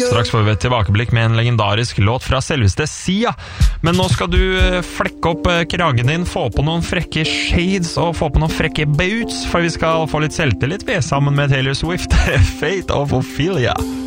Straks får vi et tilbakeblikk med en legendarisk låt fra selveste Sia. Men nå skal du flekke opp kragen din, få på noen frekke shades og få på noen frekke boots, for vi skal få litt selvtillit sammen med Taylor Swift. Fate of Ophelia.